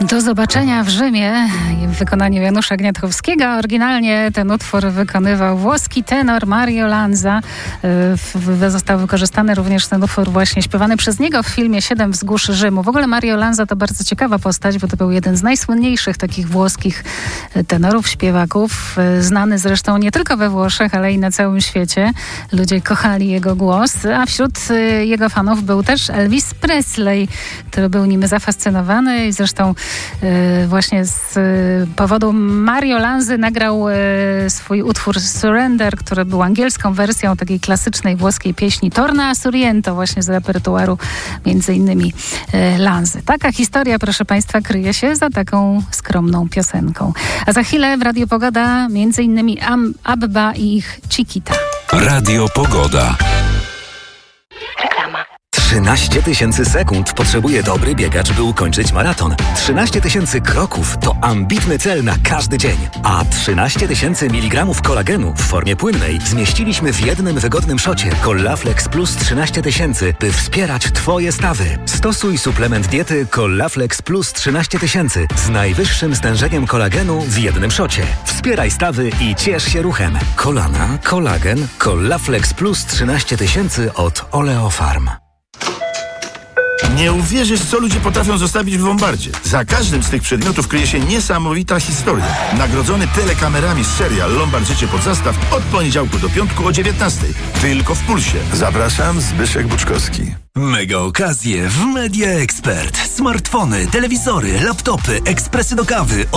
Do zobaczenia w Rzymie w wykonaniu Janusza Gniatkowskiego. Oryginalnie ten utwór wykonywał włoski tenor Mario Lanza. Został wykorzystany również ten utwór właśnie śpiewany przez niego w filmie Siedem wzgórz Rzymu. W ogóle Mario Lanza to bardzo ciekawa postać, bo to był jeden z najsłynniejszych takich włoskich tenorów, śpiewaków. Znany zresztą nie tylko we Włoszech, ale i na całym świecie. Ludzie kochali jego głos, a wśród jego fanów był też Elvis Presley, który był nim zafascynowany i zresztą właśnie z powodu Mario Lanzy nagrał swój utwór Surrender, który był angielską wersją takiej klasycznej włoskiej pieśni Torna a Sorrento, właśnie z repertuaru między innymi Lanzy. Taka historia, proszę Państwa, kryje się za taką skromną piosenką. A za chwilę w Radio Pogoda między innymi Abba i ich Chiquita. Radio Pogoda. 13 000 sekund potrzebuje dobry biegacz, by ukończyć maraton. 13 000 kroków to ambitny cel na każdy dzień. A 13 000 mg kolagenu w formie płynnej zmieściliśmy w jednym wygodnym szocie Collaflex Plus 13 000, by wspierać Twoje stawy. Stosuj suplement diety Collaflex Plus 13 000 z najwyższym stężeniem kolagenu w jednym szocie. Wspieraj stawy i ciesz się ruchem. Kolana, kolagen, Collaflex Plus 13 000 od Oleofarm. Nie uwierzysz, co ludzie potrafią zostawić w Lombardzie. Za każdym z tych przedmiotów kryje się niesamowita historia. Nagrodzony telekamerami serial Lombard Życie pod zastaw od poniedziałku do piątku o 19:00. Tylko w Pulsie. Zapraszam, Zbyszek Buczkowski. Mega okazje w Media Expert. Smartfony, telewizory, laptopy, ekspresy do kawy